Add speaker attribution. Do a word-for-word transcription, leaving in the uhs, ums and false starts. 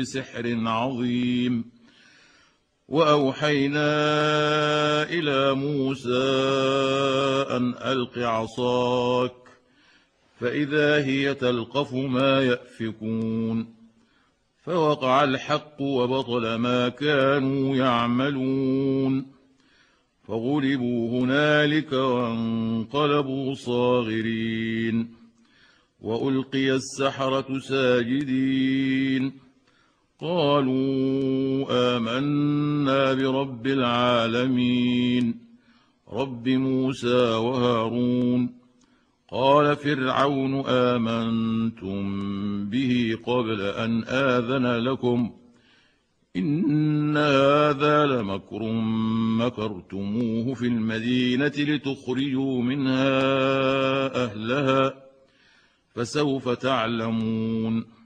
Speaker 1: بسحر عظيم. وأوحينا إلى موسى أن ألق عصاك فإذا هي تلقف ما يأفكون، فوقع الحق وبطل ما كانوا يعملون، فغلبوا هنالك وانقلبوا صاغرين، وألقي السحرة ساجدين، قالوا آمنا برب العالمين رب موسى وهارون. قال فرعون آمنتم به قبل أن آذن لكم إن هذا لمكر مكرتموه في المدينة لتخرجوا منها أهلها فسوف تعلمون.